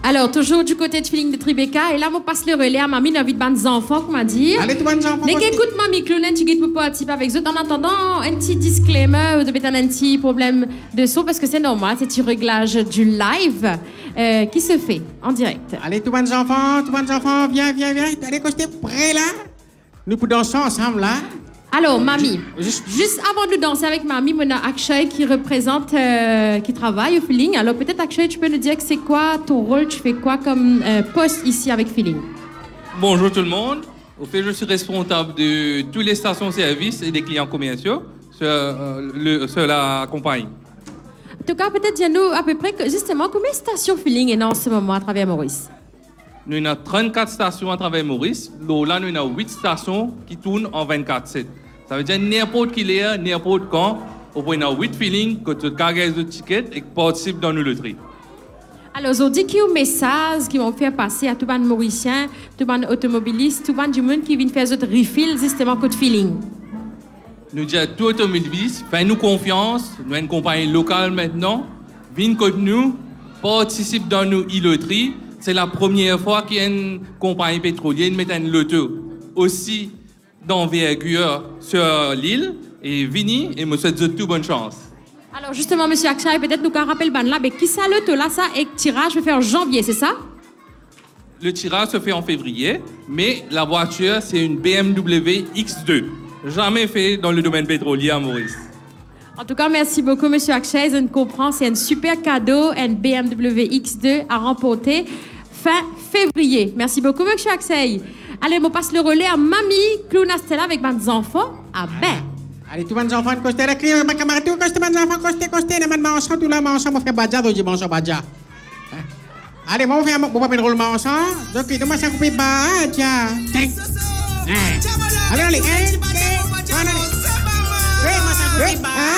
Alors, toujours du côté de feeling de Tribeca, et là, on passe le relais à mamie, l'invite des enfants, comment dire. Allez, tout le monde, enfants. Écoute, mamie, Clonen, tu guides pour participer avec eux. En attendant, un petit disclaimer, de mettre un petit problème de son, parce que c'est normal, c'est un réglage du live qui se fait en direct. Allez, tout le monde, enfants, viens. Allez, quand j'étais prêt là, nous pouvons danser ensemble là. Alors, mamie, juste avant de danser avec mamie, on a Akshay qui représente, qui travaille au Feeling. Alors, peut-être, Akshay, tu peux nous dire que c'est quoi ton rôle, tu fais quoi comme poste ici avec Feeling? Bonjour tout le monde. Au fait, je suis responsable de toutes les stations-service et des clients commerciaux sur la compagnie. En tout cas, peut-être, dis-nous à peu près, justement, combien de stations Feeling est en ce moment à travers Maurice? Nous avons 34 stations à travers Maurice. Là, nous avons 8 stations qui tournent en 24/7. Ça veut dire n'importe qui est, n'importe quand, on peut avoir 8 feelings que tu cargages de tickets et que participe dans nos loteries. Alors, on dit qu'il y a un message qui vont faire passer à tout le monde mauricien, tout le monde automobiliste, tout le monde du monde qui vient faire d'autres refills, justement, côté Feeling. Nous disons à tout automobiliste, faites-nous confiance, nous sommes une compagnie locale maintenant, viens contre nous, participe dans nos e-loteries. C'est la première fois qu'il y a une compagnie pétrolière qui met une loto aussi d'envergure sur l'île. Et Vini, et me souhaite toute bonne chance. Alors justement, monsieur Akshay, peut-être nous qu'on rappelle là, mais qui ça loto là, ça, et tirage se fait en janvier, c'est ça? Le tirage se fait en février, mais la voiture, c'est une BMW X2. Jamais fait dans le domaine pétrolier à Maurice. En tout cas, merci beaucoup, monsieur Akshay. Je comprends, c'est un super cadeau, une BMW X2 à remporter fin février. Merci beaucoup, monsieur Akshay. Allez, on passe le relais à mamie Clouna Stella avec mes enfants. Ah ben. Allez, tout le monde, enfants, costez la clé, ma camarade, tout, costez, mes enfants, costez, les mains ensemble, tout là, ensemble, on fait badja, donc dimanche, badja. Allez, bon, on fait un rôle ensemble. Donc, demain, ça coupe badja. Allez, allez,